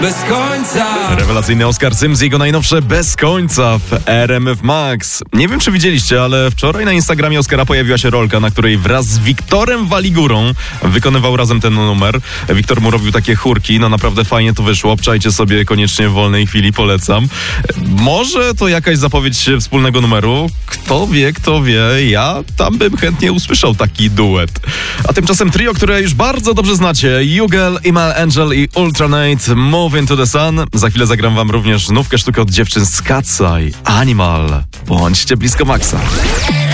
Bez końca! Rewelacyjny Oskar Sims i jego najnowsze Bez końca w RMF Max. Nie wiem, czy widzieliście, ale wczoraj na Instagramie Oskara pojawiła się rolka, na której wraz z Wiktorem Waligurą wykonywał razem ten numer. Wiktor mu robił takie chórki, no naprawdę fajnie to wyszło. Obczajcie sobie koniecznie w wolnej chwili, polecam. Może to jakaś zapowiedź wspólnego numeru? Kto wie, ja tam bym chętnie usłyszał taki duet. A tymczasem trio, które już bardzo dobrze znacie, Jugel, Imal Angel i Ultranate, Move Into the Sun. Za chwilę zagram wam również nówkę sztukę od dziewczyn z Cat's Eye, Animal. Bądźcie blisko Maxa.